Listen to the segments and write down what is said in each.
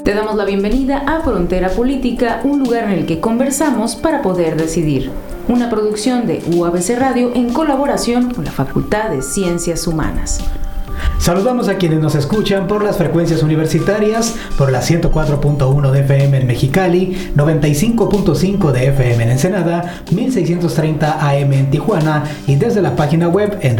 Te damos la bienvenida a Frontera Política, un lugar en el que conversamos para poder decidir. Una producción de UABC Radio en colaboración con la Facultad de Ciencias Humanas. Saludamos a quienes nos escuchan por las frecuencias universitarias, por la 104.1 de FM en Mexicali, 95.5 de FM en Ensenada, 1630 AM en Tijuana y desde la página web en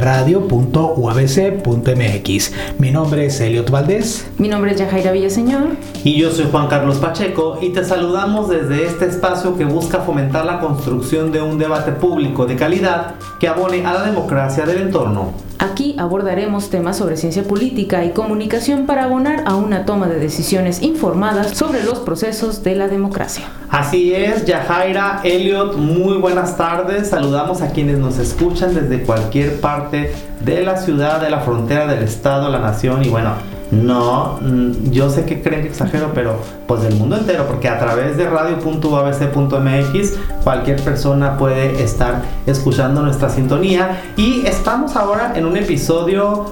radio.uabc.mx. Mi nombre es Eliot Valdés. Mi nombre es Yajaira Villaseñor. Y yo soy Juan Carlos Pacheco y te saludamos desde este espacio que busca fomentar la construcción de un debate público de calidad que abone a la democracia del entorno. Aquí abordaremos temas sobre ciencia política y comunicación para abonar a una toma de decisiones informadas sobre los procesos de la democracia. Así es, Yajaira, Eliot, muy buenas tardes. Saludamos a quienes nos escuchan desde cualquier parte de la ciudad, de la frontera, del estado, la nación y bueno, no, yo sé que creen que exagero, pero pues del mundo entero, porque a través de radio.uabc.mx cualquier persona puede estar escuchando nuestra sintonía y estamos ahora en un episodio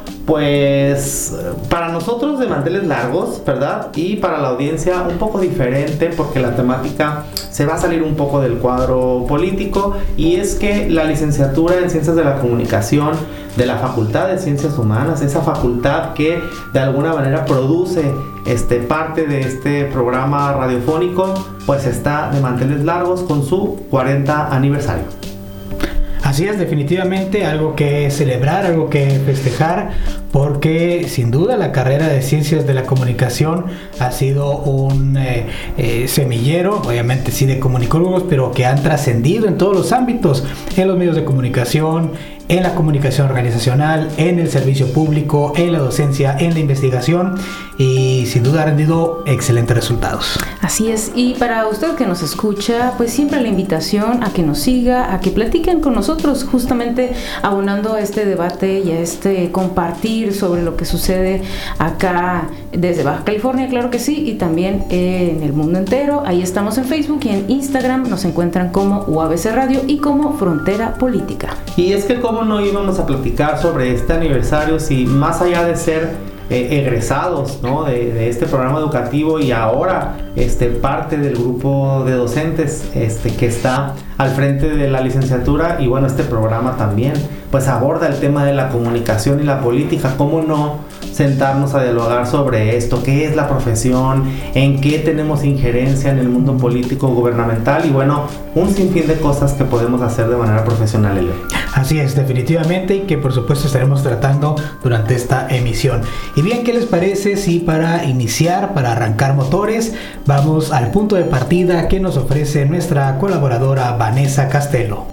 pues para nosotros de manteles largos, ¿verdad? Y para la audiencia un poco diferente porque la temática se va a salir un poco del cuadro político y es que la licenciatura en Ciencias de la Comunicación de la Facultad de Ciencias Humanas, esa facultad que de alguna manera produce parte de este programa radiofónico, pues está de manteles largos con su 40 aniversario. Así es, definitivamente algo que celebrar, algo que festejar, porque sin duda la carrera de Ciencias de la Comunicación ha sido un semillero, obviamente sí de comunicólogos, pero que han trascendido en todos los ámbitos, en los medios de comunicación, en la comunicación organizacional, en el servicio público, en la docencia, en la investigación y sin duda ha rendido excelentes resultados. Así es, y para usted que nos escucha, pues siempre la invitación a que nos siga, a que platiquen con nosotros, justamente abonando a este debate y a este compartir sobre lo que sucede acá desde Baja California, claro que sí, y también en el mundo entero. Ahí estamos en Facebook y en Instagram, nos encuentran como UABC Radio y como Frontera Política. Y es que cómo no íbamos a platicar sobre este aniversario si más allá de ser egresados, ¿no? de este programa educativo y ahora parte del grupo de docentes que está al frente de la licenciatura y bueno, este programa también pues aborda el tema de la comunicación y la política. ¿Cómo no sentarnos a dialogar sobre esto? ¿Qué es la profesión? ¿En qué tenemos injerencia en el mundo político gubernamental? Y bueno, un sinfín de cosas que podemos hacer de manera profesional, Elio. Así es, definitivamente, y que por supuesto estaremos tratando durante esta emisión. Y bien, ¿qué les parece si para iniciar, para arrancar motores, vamos al punto de partida que nos ofrece nuestra colaboradora Vanessa Castelo?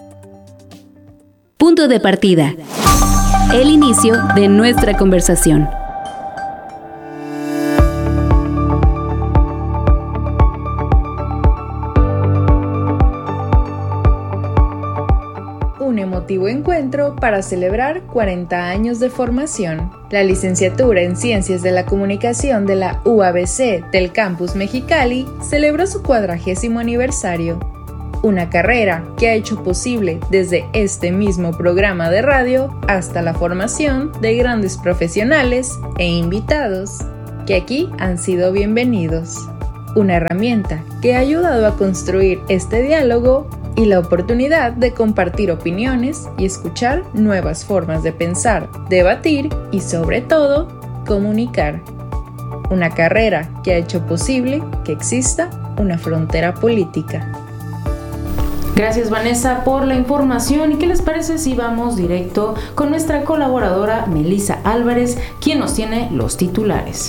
Punto de partida. El inicio de nuestra conversación. Un emotivo encuentro para celebrar 40 años de formación. La licenciatura en Ciencias de la Comunicación de la UABC del Campus Mexicali celebró su 40º aniversario. Una carrera que ha hecho posible desde este mismo programa de radio hasta la formación de grandes profesionales e invitados que aquí han sido bienvenidos. Una herramienta que ha ayudado a construir este diálogo y la oportunidad de compartir opiniones y escuchar nuevas formas de pensar, debatir y sobre todo, comunicar. Una carrera que ha hecho posible que exista una frontera política. Gracias, Vanessa, por la información. ¿Y qué les parece si vamos directo con nuestra colaboradora Melissa Álvarez, quien nos tiene los titulares?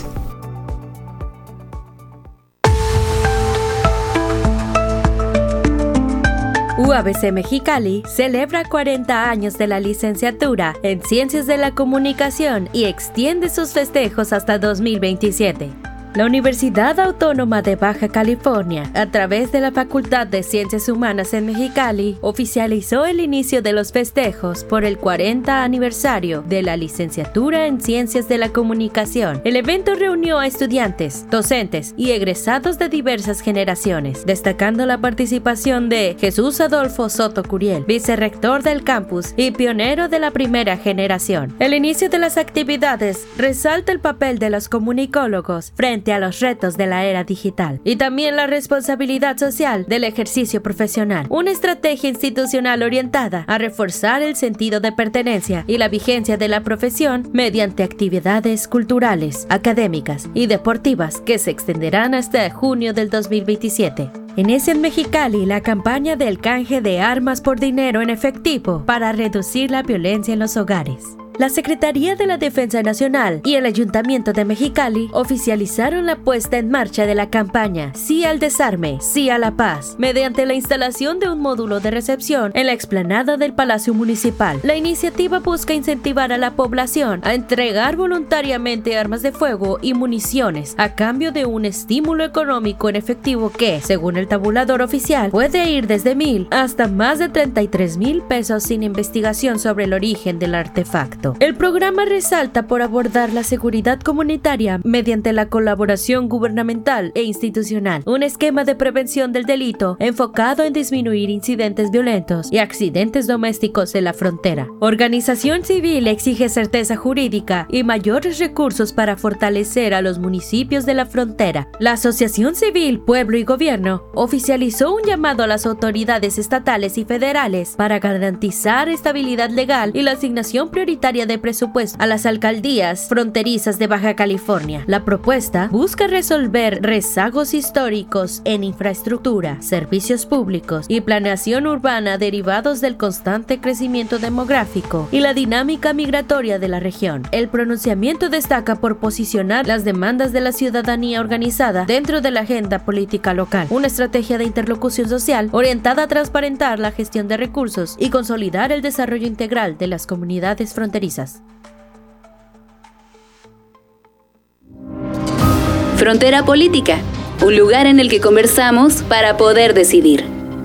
UABC Mexicali celebra 40 años de la licenciatura en Ciencias de la Comunicación y extiende sus festejos hasta 2027. La Universidad Autónoma de Baja California, a través de la Facultad de Ciencias Humanas en Mexicali, oficializó el inicio de los festejos por el 40 aniversario de la licenciatura en Ciencias de la Comunicación. El evento reunió a estudiantes, docentes y egresados de diversas generaciones, destacando la participación de Jesús Adolfo Soto Curiel, vicerrector del campus y pionero de la primera generación. El inicio de las actividades resalta el papel de los comunicólogos frente frente a los retos de la era digital. Y también la responsabilidad social del ejercicio profesional. Una estrategia institucional orientada a reforzar el sentido de pertenencia y la vigencia de la profesión mediante actividades culturales, académicas y deportivas que se extenderán hasta junio del 2027. Inicia en Mexicali la campaña del canje de armas por dinero en efectivo para reducir la violencia en los hogares. La Secretaría de la Defensa Nacional y el Ayuntamiento de Mexicali oficializaron la puesta en marcha de la campaña Sí al Desarme, Sí a la Paz, mediante la instalación de un módulo de recepción en la explanada del Palacio Municipal. La iniciativa busca incentivar a la población a entregar voluntariamente armas de fuego y municiones a cambio de un estímulo económico en efectivo que, según el tabulador oficial, puede ir desde 1,000 hasta más de 33,000 pesos sin investigación sobre el origen del artefacto. El programa resalta por abordar la seguridad comunitaria mediante la colaboración gubernamental e institucional, un esquema de prevención del delito enfocado en disminuir incidentes violentos y accidentes domésticos en la frontera. Organización Civil exige certeza jurídica y mayores recursos para fortalecer a los municipios de la frontera. La Asociación Civil, Pueblo y Gobierno oficializó un llamado a las autoridades estatales y federales para garantizar estabilidad legal y la asignación prioritaria de presupuesto a las alcaldías fronterizas de Baja California. La propuesta busca resolver rezagos históricos en infraestructura, servicios públicos y planeación urbana derivados del constante crecimiento demográfico y la dinámica migratoria de la región. El pronunciamiento destaca por posicionar las demandas de la ciudadanía organizada dentro de la agenda política local, una estrategia de interlocución social orientada a transparentar la gestión de recursos y consolidar el desarrollo integral de las comunidades fronterizas. Frontera Política, un lugar en el que conversamos para poder decidir.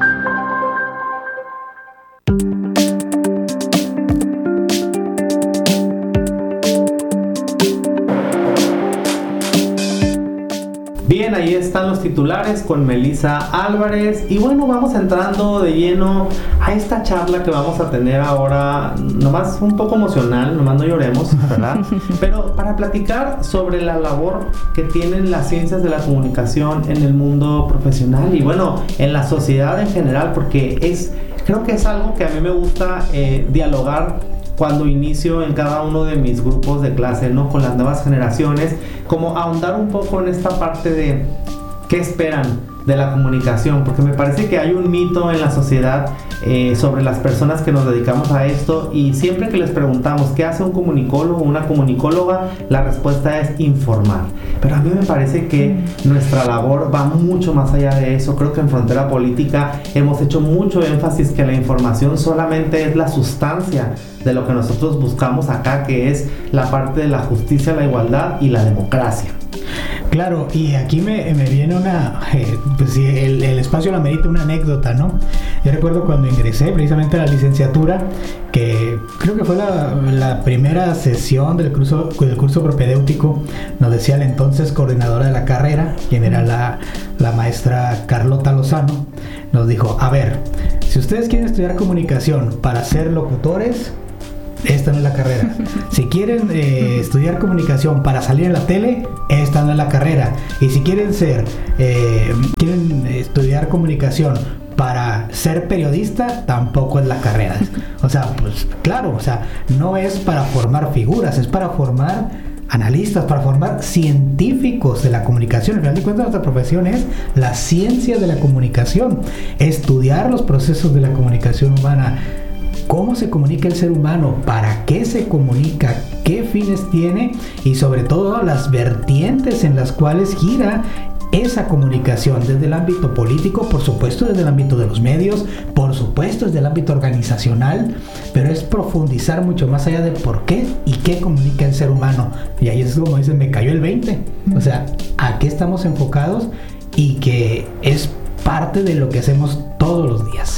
Bien, ahí están los titulares con Melissa Álvarez y bueno, vamos entrando de lleno a esta charla que vamos a tener ahora, nomás un poco emocional, nomás no lloremos, ¿verdad? Pero para platicar sobre la labor que tienen las ciencias de la comunicación en el mundo profesional y bueno, en la sociedad en general, porque creo que es algo que a mí me gusta dialogar cuando inicio en cada uno de mis grupos de clase, ¿no? Con las nuevas generaciones, como ahondar un poco en esta parte de qué esperan de la comunicación, porque me parece que hay un mito en la sociedad sobre las personas que nos dedicamos a esto y siempre que les preguntamos qué hace un comunicólogo o una comunicóloga, la respuesta es informar. Pero a mí me parece que nuestra labor va mucho más allá de eso. Creo que en Frontera Política hemos hecho mucho énfasis que la información solamente es la sustancia de lo que nosotros buscamos acá, que es la parte de la justicia, la igualdad y la democracia. Claro, y aquí me viene pues si el espacio la merita, una anécdota, ¿no? Yo recuerdo cuando ingresé precisamente a la licenciatura, que creo que fue la primera sesión del curso propedéutico, nos decía la entonces coordinadora de la carrera, quien era la maestra Carlota Lozano, nos dijo, a ver, si ustedes quieren estudiar comunicación para ser locutores, esta no es la carrera. Si quieren estudiar comunicación para salir en la tele, esta no es la carrera. Y si quieren estudiar comunicación para ser periodista, tampoco es la carrera. O sea, pues claro, o sea, no es para formar figuras, es para formar analistas, para formar científicos de la comunicación. Al final de cuentas, nuestra profesión es la ciencia de la comunicación, estudiar los procesos de la comunicación humana. Cómo se comunica el ser humano, para qué se comunica, qué fines tiene y sobre todo las vertientes en las cuales gira esa comunicación desde el ámbito político, por supuesto desde el ámbito de los medios, por supuesto desde el ámbito organizacional, pero es profundizar mucho más allá de por qué y qué comunica el ser humano. Y ahí es como dicen, me cayó el 20. O sea, a qué estamos enfocados y que es parte de lo que hacemos todos los días.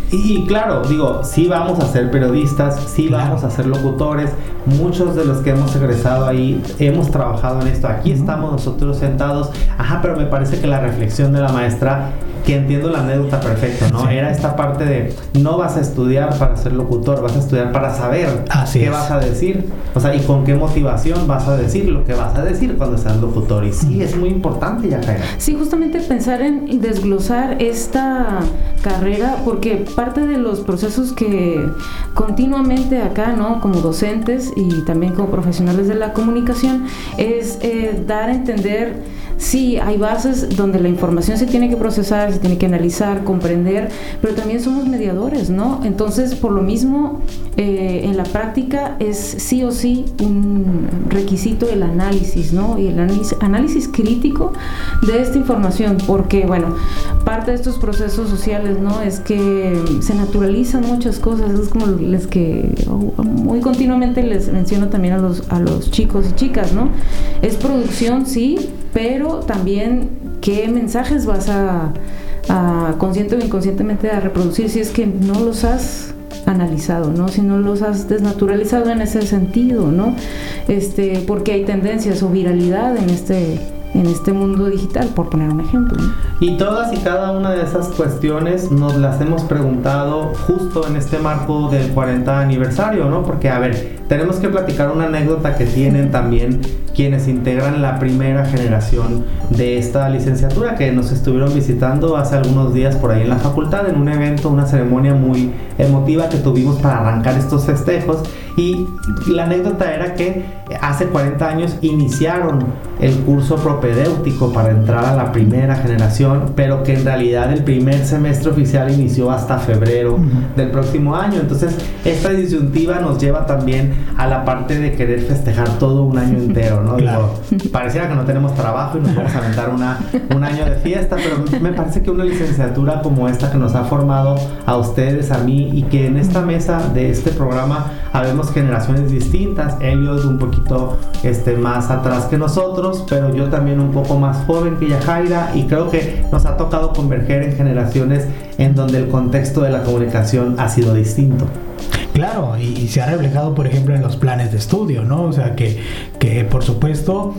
Y claro, digo, sí vamos a ser periodistas, sí vamos a ser locutores. Muchos de los que hemos egresado ahí hemos trabajado en esto. Aquí estamos nosotros sentados. Pero me parece que la reflexión de la maestra, que entiendo la anécdota perfecto, ¿no? Sí. Era esta parte de no vas a estudiar para ser locutor, vas a estudiar para saber qué vas a decir. O sea, y con qué motivación vas a decir lo que vas a decir cuando seas locutor. Y sí, es muy importante, Yajaira. Sí, justamente pensar en desglosar esta carrera, porque parte de los procesos que continuamente acá, ¿no? Como docentes y también como profesionales de la comunicación, es dar a entender. Sí, hay bases donde la información se tiene que procesar, se tiene que analizar, comprender, pero también somos mediadores, ¿no? Entonces, por lo mismo, en la práctica es sí o sí un requisito el análisis, ¿no? Y el análisis crítico de esta información, porque, bueno, parte de estos procesos sociales, ¿no? Es que se naturalizan muchas cosas, es como les que muy continuamente les menciono también a los chicos y chicas, ¿no? Es producción, sí, pero también qué mensajes vas a consciente o inconscientemente a reproducir si es que no los has analizado, ¿no? Si no los has desnaturalizado en ese sentido, ¿no? Porque hay tendencias o viralidad en este mundo digital, por poner un ejemplo, ¿no? Y todas y cada una de esas cuestiones nos las hemos preguntado justo en este marco del 40 aniversario, ¿no? Porque, a ver, tenemos que platicar una anécdota que tienen también quienes integran la primera generación de esta licenciatura, que nos estuvieron visitando hace algunos días por ahí en la facultad, en un evento, una ceremonia muy emotiva que tuvimos para arrancar estos festejos. Y la anécdota era que hace 40 años iniciaron el curso propedéutico para entrar a la primera generación, pero que en realidad el primer semestre oficial inició hasta febrero del próximo año. Entonces, esta disyuntiva nos lleva también a la parte de querer festejar todo un año entero, ¿no? Claro. Digo, pareciera que no tenemos trabajo y nos vamos a aventar un año de fiesta, pero me parece que una licenciatura como esta que nos ha formado a ustedes, a mí, y que en esta mesa de este programa habemos generaciones distintas. Elliot un poquito más atrás que nosotros, pero yo también un poco más joven que Yajaira, y creo que nos ha tocado converger en generaciones en donde el contexto de la comunicación ha sido distinto. Claro, y se ha reflejado, por ejemplo, en los planes de estudio, ¿no? O sea, que por supuesto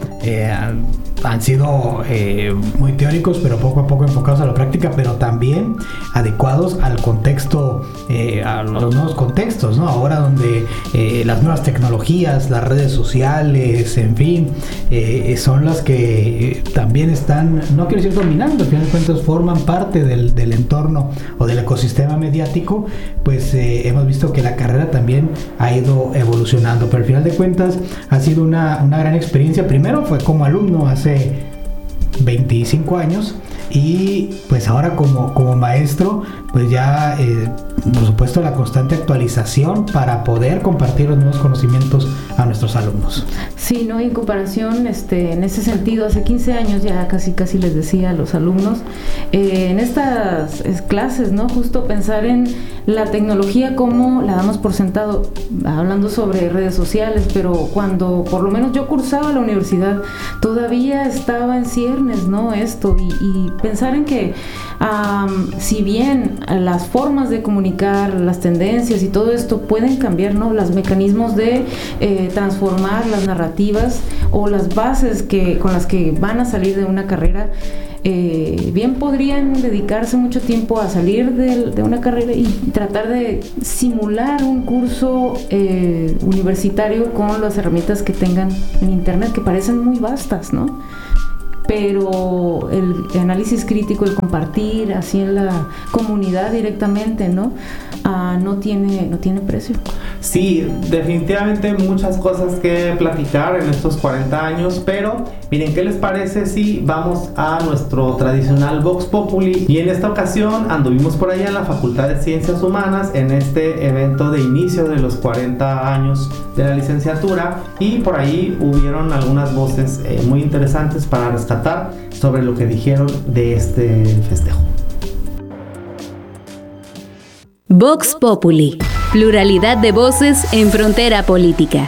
han sido muy teóricos, pero poco a poco enfocados a la práctica, pero también adecuados al contexto, a los nuevos contextos, ¿no? Ahora donde las nuevas tecnologías, las redes sociales, en fin, son las que también están, no quiero decir dominando, al final de cuentas forman parte del entorno o del ecosistema mediático. Pues hemos visto que la carrera también ha ido evolucionando, pero al final de cuentas ha sido una gran experiencia. Primero fue como alumno hace 25 años y pues ahora como maestro, pues ya por supuesto la constante actualización para poder compartir los nuevos conocimientos a nuestros alumnos. Sí, no, en comparación en ese sentido, hace 15 años ya casi les decía a los alumnos en estas clases, ¿no? Justo pensar en la tecnología como la damos por sentado, hablando sobre redes sociales, pero cuando por lo menos yo cursaba la universidad todavía estaba en ciernes, ¿no? Esto y pensar en que si bien las formas de comunicar, las tendencias y todo esto pueden cambiar, ¿no? Los mecanismos de transformar las narrativas o las bases con las que van a salir de una carrera, bien podrían dedicarse mucho tiempo a salir de una carrera y tratar de simular un curso universitario con las herramientas que tengan en internet, que parecen muy vastas, ¿no? Pero el análisis crítico, el compartir así en la comunidad directamente, ¿no? No tiene precio. Sí, definitivamente muchas cosas que platicar en estos 40 años, pero miren, ¿qué les parece si vamos a nuestro tradicional Vox Populi? Y en esta ocasión anduvimos por allá en la Facultad de Ciencias Humanas en este evento de inicio de los 40 años de la licenciatura, y por ahí hubieron algunas voces muy interesantes para rescatar sobre lo que dijeron de este festejo. Vox Populi, pluralidad de voces en frontera política.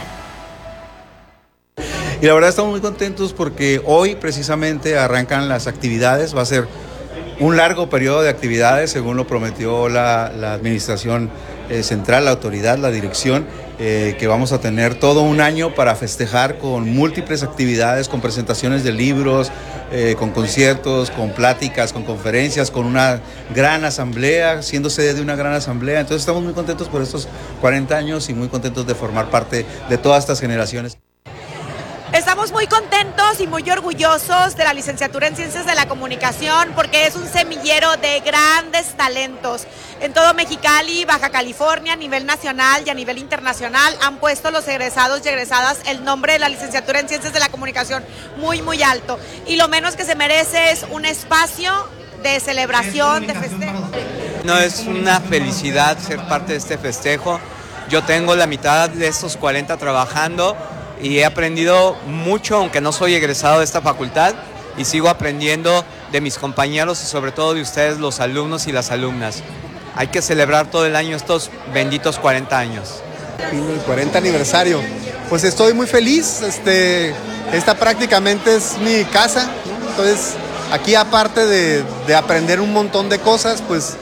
Y la verdad estamos muy contentos porque hoy precisamente arrancan las actividades, va a ser un largo periodo de actividades, según lo prometió la administración central, la autoridad, la dirección, que vamos a tener todo un año para festejar con múltiples actividades, con presentaciones de libros, con conciertos, con pláticas, con conferencias, con una gran asamblea, siendo sede de una gran asamblea. Entonces estamos muy contentos por estos 40 años y muy contentos de formar parte de todas estas generaciones. Estamos muy contentos y muy orgullosos de la licenciatura en Ciencias de la Comunicación porque es un semillero de grandes talentos. En todo Mexicali, Baja California, a nivel nacional y a nivel internacional han puesto los egresados y egresadas el nombre de la licenciatura en Ciencias de la Comunicación muy, muy alto. Y lo menos que se merece es un espacio de celebración, de festejo. No, es una felicidad ser parte de este festejo. Yo tengo la mitad de estos 40 trabajando y he aprendido mucho, aunque no soy egresado de esta facultad, y sigo aprendiendo de mis compañeros y sobre todo de ustedes, los alumnos y las alumnas. Hay que celebrar todo el año estos benditos 40 años. El 40 aniversario. Pues estoy muy feliz, esta prácticamente es mi casa, ¿no? Entonces aquí aparte de aprender un montón de cosas, pues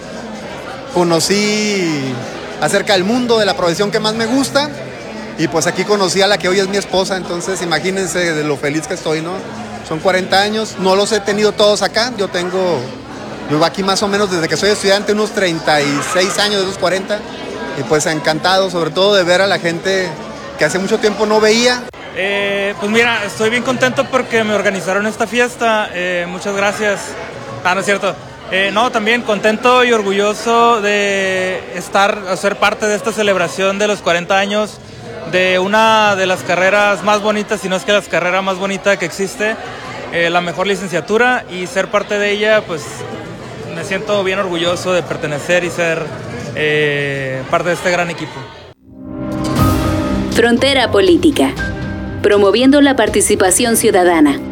conocí acerca del mundo, de la profesión que más me gusta. Y pues aquí conocí a la que hoy es mi esposa, entonces imagínense de lo feliz que estoy, ¿no? Son 40 años, no los he tenido todos acá, yo vivo aquí más o menos desde que soy estudiante, unos 36 años de esos 40, y pues encantado sobre todo de ver a la gente que hace mucho tiempo no veía. Pues mira, estoy bien contento porque me organizaron esta fiesta, muchas gracias. No es cierto. No, también contento y orgulloso de ser parte de esta celebración de los 40 años de una de las carreras más bonitas, si no es que la carrera más bonita que existe, la mejor licenciatura, y ser parte de ella, pues me siento bien orgulloso de pertenecer y ser parte de este gran equipo. Frontera Política, promoviendo la participación ciudadana.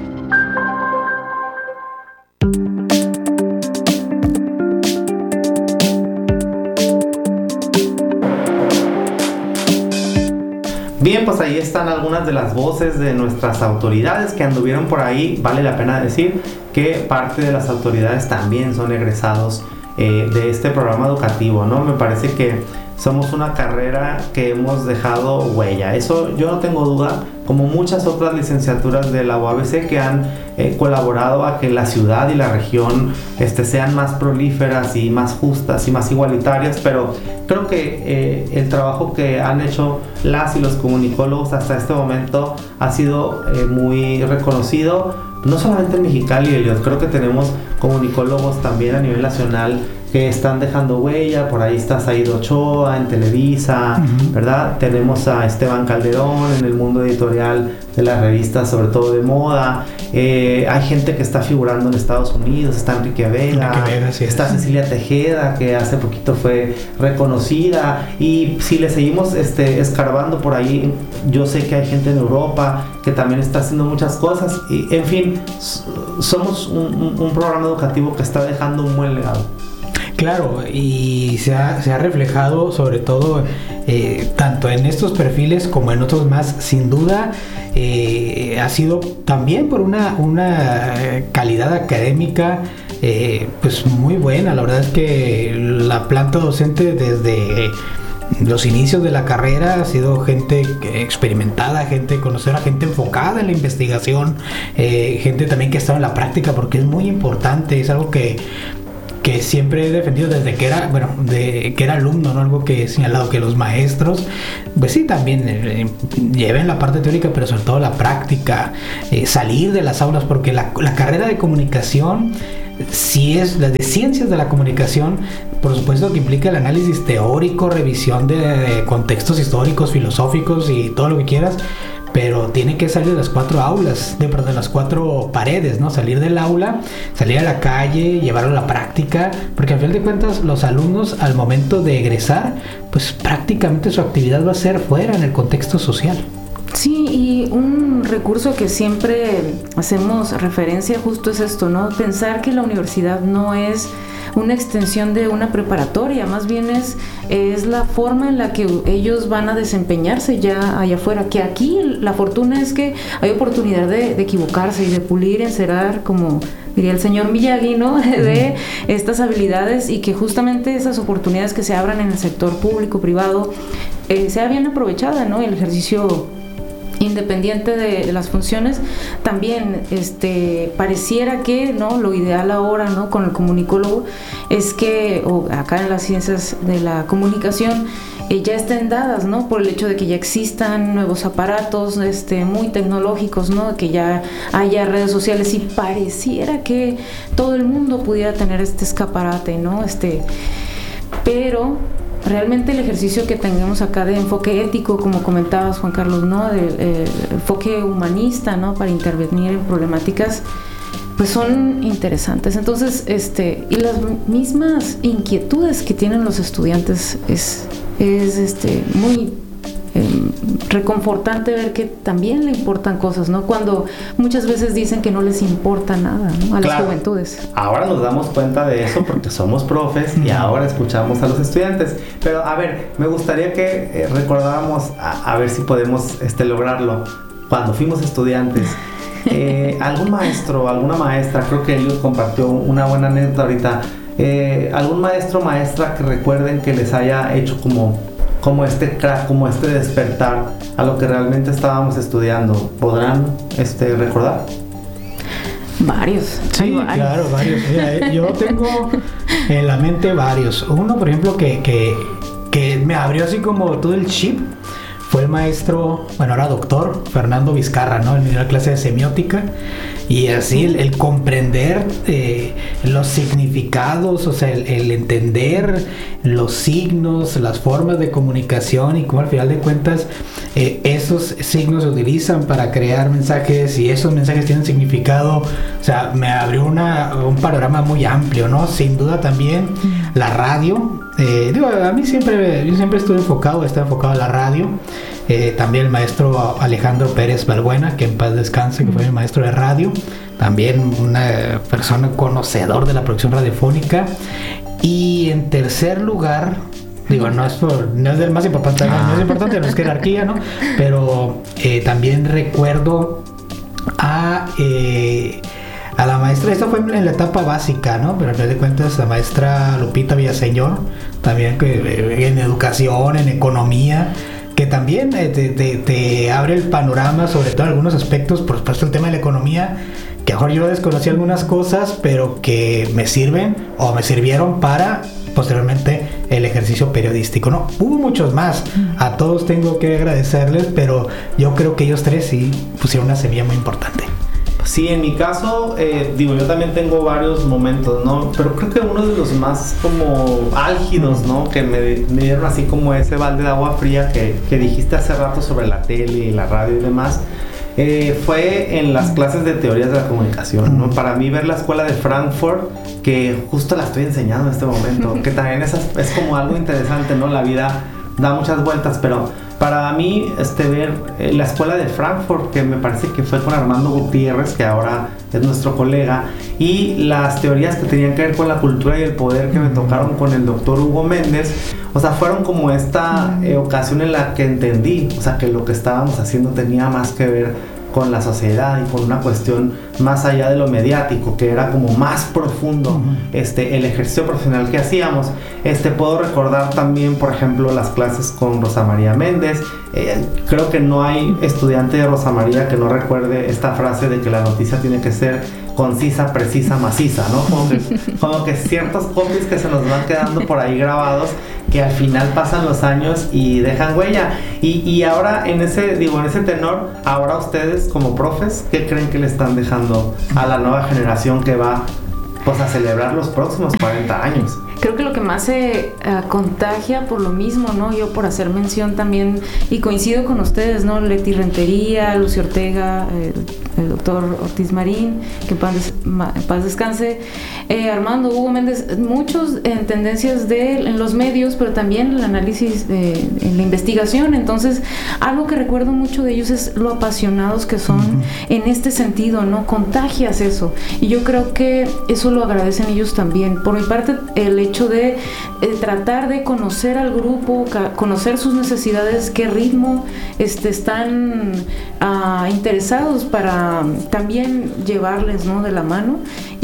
Bien, pues ahí están algunas de las voces de nuestras autoridades que anduvieron por ahí. Vale la pena decir que parte de las autoridades también son egresados de este programa educativo, ¿no? Me parece que somos una carrera que hemos dejado huella. Eso yo no tengo duda, como muchas otras licenciaturas de la UABC que han colaborado a que la ciudad y la región sean más prolíferas y más justas y más igualitarias, pero creo que el trabajo que han hecho las y los comunicólogos hasta este momento ha sido muy reconocido, no solamente en Mexicali, Eliot, creo que tenemos comunicólogos también a nivel nacional que están dejando huella. Por ahí está Said Ochoa en Televisa, ¿verdad? Tenemos a Esteban Calderón en el mundo editorial de las revistas, sobre todo de moda. Hay gente que está figurando en Estados Unidos, está Enrique Vega, sí, está Cecilia Tejeda, que hace poquito fue reconocida, y si le seguimos escarbando por ahí, yo sé que hay gente en Europa que también está haciendo muchas cosas, y en fin, somos un programa educativo que está dejando un buen legado. Claro, y se ha reflejado sobre todo tanto en estos perfiles como en otros más, sin duda. Ha sido también por una calidad académica pues muy buena. La verdad es que la planta docente desde los inicios de la carrera ha sido gente experimentada, conocedora, gente enfocada en la investigación, gente también que ha estado en la práctica, porque es muy importante, es algo que siempre he defendido desde que era alumno, ¿no? Algo que he señalado, que los maestros, pues sí, también lleven la parte teórica, pero sobre todo la práctica, salir de las aulas, porque la carrera de comunicación, si es la de Ciencias de la Comunicación, por supuesto que implica el análisis teórico, revisión de contextos históricos, filosóficos y todo lo que quieras, pero tiene que salir de las cuatro aulas, de las cuatro paredes, ¿no? Salir del aula, salir a la calle, llevarlo a la práctica, porque al final de cuentas los alumnos al momento de egresar, pues prácticamente su actividad va a ser fuera, en el contexto social. Sí, y un recurso que siempre hacemos referencia justo es esto, ¿no? Pensar que la universidad no es una extensión de una preparatoria, más bien es la forma en la que ellos van a desempeñarse ya allá afuera, que aquí la fortuna es que hay oportunidad de equivocarse y de pulir, encerar, como diría el señor Miyagi, ¿no? De estas habilidades y que justamente esas oportunidades que se abran en el sector público, privado, sea bien aprovechada, ¿no? El ejercicio independiente de las funciones. También pareciera que, ¿no?, lo ideal ahora, ¿no?, con el comunicólogo es que, o acá en las ciencias de la comunicación, ya estén dadas, ¿no?, por el hecho de que ya existan nuevos aparatos muy tecnológicos, ¿no?, que ya haya redes sociales, y pareciera que todo el mundo pudiera tener este escaparate, ¿no? Pero realmente el ejercicio que tengamos acá de enfoque ético, como comentabas, Juan Carlos, ¿no?, de enfoque humanista, ¿no?, para intervenir en problemáticas, pues son interesantes. Entonces, y las mismas inquietudes que tienen los estudiantes es muy reconfortante ver que también le importan cosas, ¿no? Cuando muchas veces dicen que no les importa nada, ¿no?, a las juventudes. Ahora nos damos cuenta de eso porque somos profes y ahora escuchamos a los estudiantes. Pero a ver, me gustaría que recordáramos, a ver si podemos lograrlo, cuando fuimos estudiantes. Algún maestro, alguna maestra, creo que Elliot compartió una buena anécdota ahorita, algún maestro o maestra que recuerden que les haya hecho como este crack, como este despertar a lo que realmente estábamos estudiando. ¿Podrán recordar? Varios. Sí, claro, varios. Mira, yo tengo en la mente varios. Uno, por ejemplo, que me abrió así como todo el chip, fue el maestro, bueno, ahora doctor, Fernando Vizcarra, ¿no? En la clase de semiótica. Y así el comprender los significados, o sea, el entender los signos, las formas de comunicación y cómo al final de cuentas esos signos se utilizan para crear mensajes y esos mensajes tienen significado. O sea, me abrió un panorama muy amplio, ¿no? Sin duda también la radio. A mí yo siempre estuve enfocado a la radio. También el maestro Alejandro Pérez Balbuena, que en paz descanse, que fue mi maestro de radio, también una persona conocedor de la producción radiofónica. Y en tercer lugar, no es del más importante, no es importante, no es jerarquía, ¿no? Pero también recuerdo a la maestra, esto fue en la etapa básica, ¿no? Pero al final de cuentas la maestra Lupita Villaseñor, también en educación, en economía, que también te abre el panorama, sobre todo algunos aspectos, por supuesto el tema de la economía, que a lo mejor yo desconocí algunas cosas, pero que me sirven o me sirvieron para posteriormente el ejercicio periodístico, ¿no? Hubo muchos más, a todos tengo que agradecerles, pero yo creo que ellos tres sí pusieron una semilla muy importante. Sí, en mi caso, yo también tengo varios momentos, ¿no? Pero creo que uno de los más como álgidos, ¿no?, que me dieron así como ese balde de agua fría que dijiste hace rato sobre la tele y la radio y demás, fue en las clases de teorías de la comunicación, ¿no? Para mí ver la escuela de Frankfurt, que justo la estoy enseñando en este momento, que también es como algo interesante, ¿no? La vida da muchas vueltas, pero para mí ver la escuela de Frankfurt, que me parece que fue con Armando Gutiérrez, que ahora es nuestro colega, y las teorías que tenían que ver con la cultura y el poder que me tocaron con el doctor Hugo Méndez, o sea, fueron como esta ocasión en la que entendí, o sea, que lo que estábamos haciendo tenía más que ver con la sociedad y con una cuestión más allá de lo mediático, que era como más profundo el ejercicio profesional que hacíamos. Puedo recordar también, por ejemplo, las clases con Rosa María Méndez. Creo que no hay estudiante de Rosa María que no recuerde esta frase de que la noticia tiene que ser concisa, precisa, maciza, ¿no? Como que ciertos copies que se nos van quedando por ahí grabados, que al final pasan los años y dejan huella. Y ahora en ese tenor, ahora ustedes como profes, ¿qué creen que le están dejando a la nueva generación que va pues a celebrar los próximos 40 años? Creo que lo que más se contagia por lo mismo, ¿no? Yo por hacer mención también, y coincido con ustedes, ¿no? Leti Rentería, Lucio Ortega, el doctor Ortiz Marín, que en paz descanse, Armando, Hugo Méndez, muchos en tendencias en los medios, pero también el análisis, en la investigación. Entonces, algo que recuerdo mucho de ellos es lo apasionados que son en este sentido, ¿no? Contagias eso. Y yo creo que eso lo agradecen ellos también. Por mi parte, el hecho de tratar de conocer al grupo, conocer sus necesidades, qué ritmo están interesados para también llevarles, ¿no?, de la mano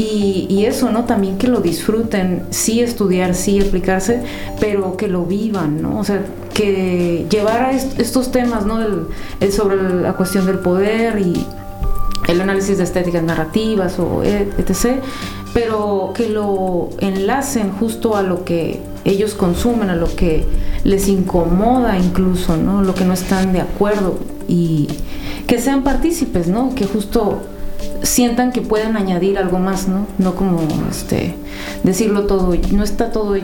y eso, ¿no?, también que lo disfruten, sí estudiar, sí aplicarse, pero que lo vivan, ¿no? O sea, que llevar a estos temas, ¿no?, sobre la cuestión del poder y el análisis de estéticas narrativas o etc., pero que lo enlacen justo a lo que ellos consumen, a lo que les incomoda incluso, ¿no?, lo que no están de acuerdo, y que sean partícipes, ¿no?, que justo sientan que pueden añadir algo más, no como decirlo todo, no está todo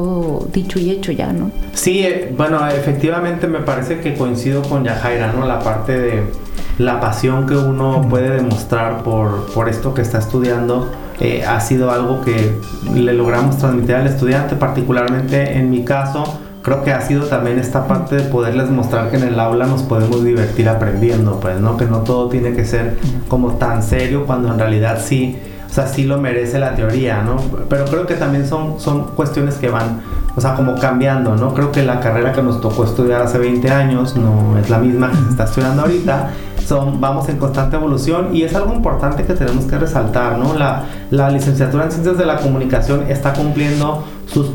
dicho y hecho ya, ¿no? Sí, bueno, efectivamente me parece que coincido con Yajaira, ¿no? La parte de la pasión que uno puede demostrar por esto que está estudiando ha sido algo que le logramos transmitir al estudiante. Particularmente en mi caso, creo que ha sido también esta parte de poderles mostrar que en el aula nos podemos divertir aprendiendo, pues, ¿no? Que no todo tiene que ser como tan serio, cuando en realidad sí, o sea, sí lo merece la teoría, ¿no? Pero creo que también son cuestiones que van, o sea, como cambiando, ¿no? Creo que la carrera que nos tocó estudiar hace 20 años no es la misma que se está estudiando ahorita. Vamos en constante evolución, y es algo importante que tenemos que resaltar, ¿no? La licenciatura en Ciencias de la Comunicación está cumpliendo sus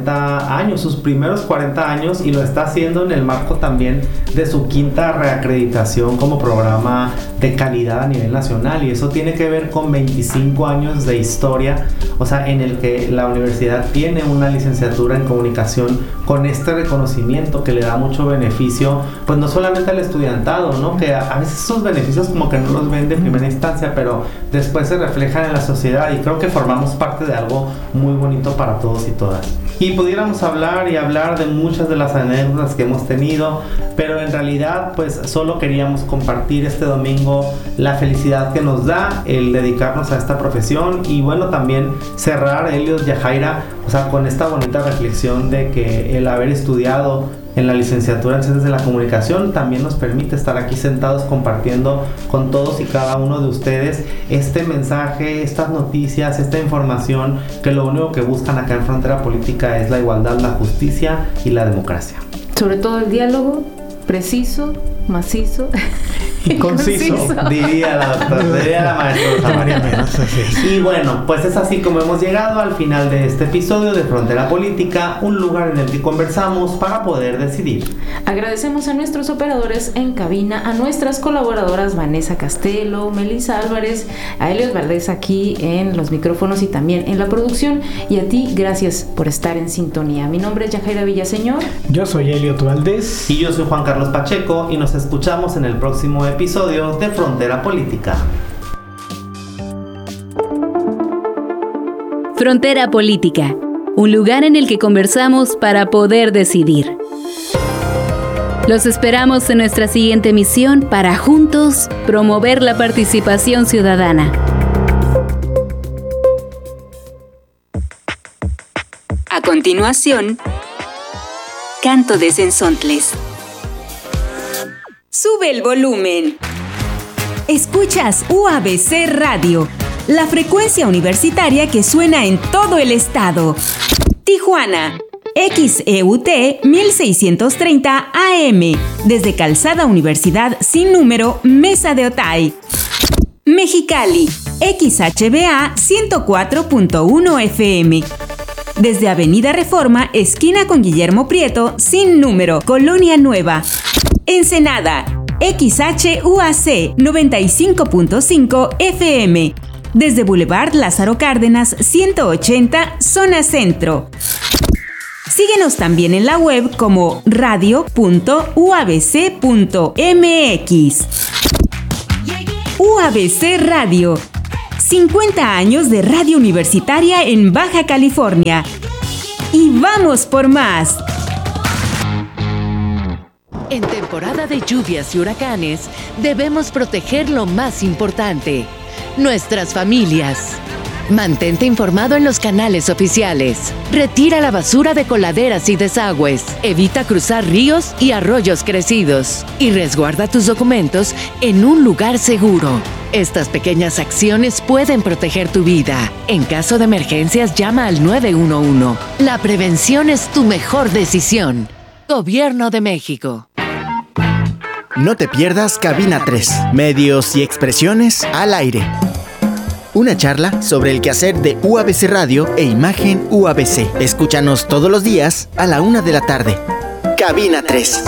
40 años, sus primeros 40 años, y lo está haciendo en el marco también de su 5ª reacreditación como programa de calidad a nivel nacional, y eso tiene que ver con 25 años de historia, o sea, en el que la universidad tiene una licenciatura en comunicación con este reconocimiento que le da mucho beneficio, pues no solamente al estudiantado, ¿no? Que a veces esos beneficios como que no los ven de primera instancia, pero después se reflejan en la sociedad, y creo que formamos parte de algo muy bonito para todos y todas. Y pudiéramos hablar de muchas de las anécdotas que hemos tenido, pero en realidad pues solo queríamos compartir este domingo la felicidad que nos da el dedicarnos a esta profesión, y bueno, también cerrar, Elliot, Yajaira, o sea, con esta bonita reflexión de que el haber estudiado en la licenciatura en Ciencias de la Comunicación también nos permite estar aquí sentados compartiendo con todos y cada uno de ustedes este mensaje, estas noticias, esta información, que lo único que buscan acá en Frontera Política es la igualdad, la justicia y la democracia. Sobre todo el diálogo preciso, macizo y conciso, diría la doctora, diría la maestra María Menos. Y bueno, pues es así como hemos llegado al final de este episodio de Frontera Política, un lugar en el que conversamos para poder decidir. Agradecemos a nuestros operadores en cabina, a nuestras colaboradoras Vanessa Castelo, Melissa Álvarez, a Elliot Valdés aquí en los micrófonos y también en la producción, y a ti, gracias por estar en sintonía. Mi nombre es Yajaira Villaseñor. Yo soy Elliot Valdés. Y yo soy Juan Carlos Pacheco, y nos escuchamos en el próximo episodio de Frontera Política. Frontera Política, un lugar en el que conversamos para poder decidir. Los esperamos en nuestra siguiente emisión para juntos promover la participación ciudadana. A continuación, Canto de Cenzontles. Sube el volumen. Escuchas UABC Radio, la frecuencia universitaria que suena en todo el estado. Tijuana, XEUT 1630 AM, desde Calzada Universidad sin número, Mesa de Otay. Mexicali, XHBA 104.1 FM. Desde Avenida Reforma, esquina con Guillermo Prieto, sin número, Colonia Nueva. Ensenada, XHUAC 95.5 FM. Desde Boulevard Lázaro Cárdenas 180, Zona Centro. Síguenos también en la web como radio.uabc.mx. UABC Radio. 50 años de radio universitaria en Baja California. Y vamos por más. En temporada de lluvias y huracanes, debemos proteger lo más importante: nuestras familias. Mantente informado en los canales oficiales. Retira la basura de coladeras y desagües. Evita cruzar ríos y arroyos crecidos. Y resguarda tus documentos en un lugar seguro. Estas pequeñas acciones pueden proteger tu vida. En caso de emergencias, llama al 911. La prevención es tu mejor decisión. Gobierno de México. No te pierdas Cabina 3, medios y expresiones al aire. Una charla sobre el quehacer de UABC Radio e Imagen UABC. Escúchanos todos los días a la 1 de la tarde. Cabina 3.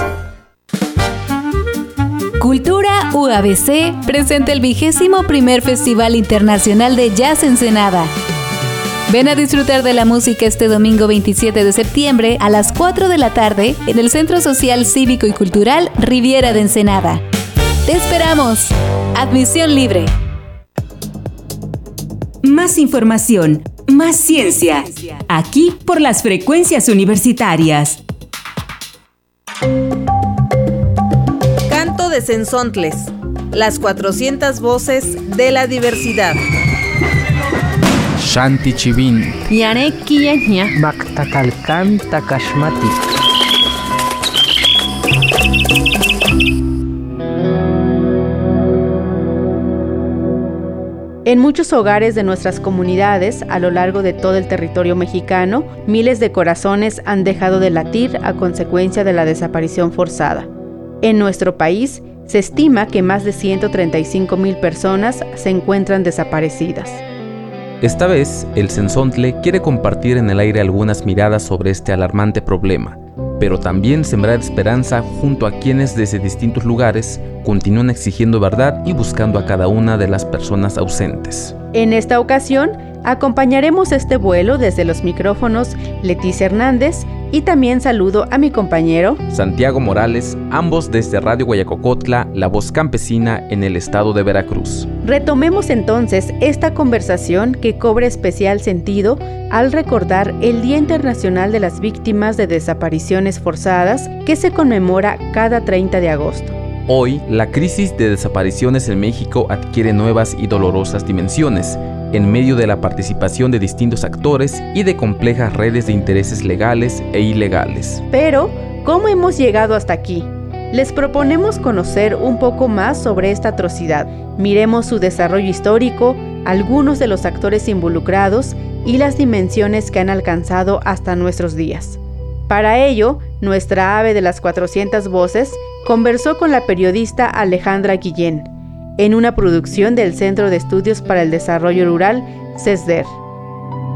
Cultura UABC presenta el 21º Festival Internacional de Jazz Ensenada. Ven a disfrutar de la música este domingo 27 de septiembre a las 4 de la tarde en el Centro Social Cívico y Cultural Riviera de Ensenada. ¡Te esperamos! Admisión libre. Más información, más ciencia. Aquí por las frecuencias universitarias. Canto de Cenzontles. Las 400 voces de la diversidad. Shanti Chivin. Yareki Yanya. Baktakalkan Takashmati. En muchos hogares de nuestras comunidades, a lo largo de todo el territorio mexicano, miles de corazones han dejado de latir a consecuencia de la desaparición forzada. En nuestro país, se estima que más de 135,000 personas se encuentran desaparecidas. Esta vez, el Cenzontle quiere compartir en el aire algunas miradas sobre este alarmante problema, pero también sembrar esperanza junto a quienes desde distintos lugares continúan exigiendo verdad y buscando a cada una de las personas ausentes. En esta ocasión, acompañaremos este vuelo desde los micrófonos Leticia Hernández y también saludo a mi compañero Santiago Morales, ambos desde Radio Guayacocotla, la voz campesina en el estado de Veracruz. Retomemos entonces esta conversación que cobra especial sentido al recordar el Día Internacional de las Víctimas de Desapariciones Forzadas que se conmemora cada 30 de agosto. Hoy, la crisis de desapariciones en México adquiere nuevas y dolorosas dimensiones, en medio de la participación de distintos actores y de complejas redes de intereses legales e ilegales. Pero, ¿cómo hemos llegado hasta aquí? Les proponemos conocer un poco más sobre esta atrocidad. Miremos su desarrollo histórico, algunos de los actores involucrados y las dimensiones que han alcanzado hasta nuestros días. Para ello, nuestra ave de las 400 voces conversó con la periodista Alejandra Guillén, en una producción del Centro de Estudios para el Desarrollo Rural, CESDER.